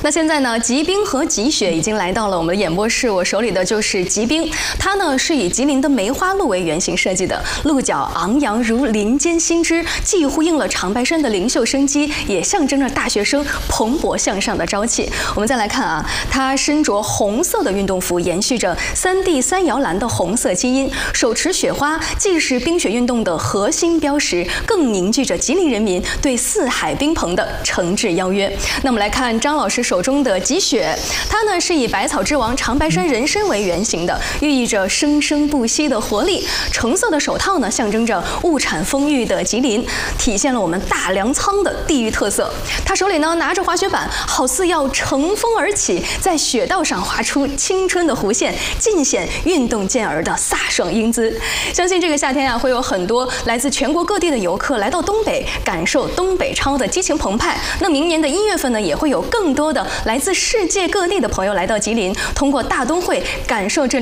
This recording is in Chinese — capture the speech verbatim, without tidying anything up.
那现在呢，吉冰和吉雪已经来到了我们的演播室，我手里的就是吉冰，它呢是以吉林的梅花鹿为原型设计的，鹿角昂扬如林间新枝，既呼应了长白山的灵秀生机，也象征着大学生蓬勃向上的朝气。我们再来看啊，它身着红色的运动服，延续着三地三摇篮的红色基因，手持雪花，既是冰雪运动的核心标识，更凝聚着吉林人民对四海冰棚的诚挚邀约。那我们来看张老师手中的吉雪，它呢是以百草之王长白山人参为原型的，寓意着生生不息的活力。橙色的手套呢，象征着物产丰裕的吉林，体现了我们大粮仓的地域特色。他手里呢拿着滑雪板，好似要乘风而起，在雪道上划出青春的弧线，尽显运动健儿的飒爽英姿。相信这个夏天啊，会有很多来自全国各地的游客来到东北，感受东北超的激情澎湃。那明年的一月份呢，也会有更多的来自世界各地的朋友来到吉林，通过大冬会感受这里